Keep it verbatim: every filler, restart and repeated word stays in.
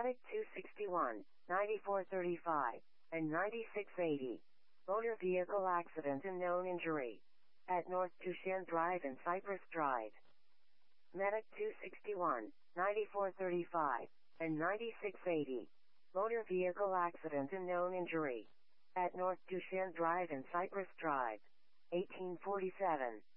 Medic two sixty-one, ninety-four thirty-five, and ninety-six eighty. Motor vehicle accident and known injury. At North Tushan Drive and Cypress Drive. Medic two sixty-one, ninety-four thirty-five, and ninety-six eighty. Motor vehicle accident and known injury. At North Tushan Drive and Cypress Drive. eighteen forty-seven.